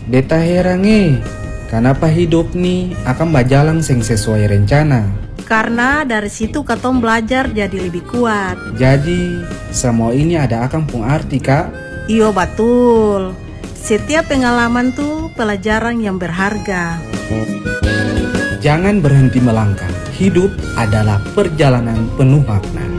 Beta heran kenapa hidup nih akan berjalan sing sesuai rencana. Karena dari situ katong belajar jadi lebih kuat. Jadi semua ini ada akan pun arti, Kak? Iyo betul. Setiap pengalaman tuh pelajaran yang berharga. Jangan berhenti melangkah. Hidup adalah perjalanan penuh makna.